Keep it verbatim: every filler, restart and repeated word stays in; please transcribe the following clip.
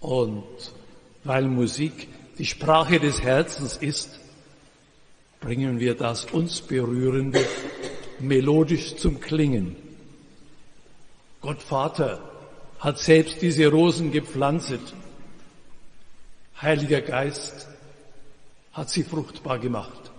Und weil Musik die Sprache des Herzens ist, bringen wir das uns Berührende melodisch zum Klingen. Gott Vater hat selbst diese Rosen gepflanzt. Heiliger Geist hat sie fruchtbar gemacht.